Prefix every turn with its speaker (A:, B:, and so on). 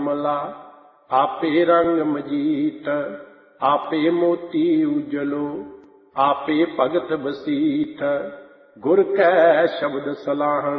A: कमला, आपे रंग मजीत, आपे मोती उजलो, आपे भगत बसीठ। गुर कै शब्द सलाहन,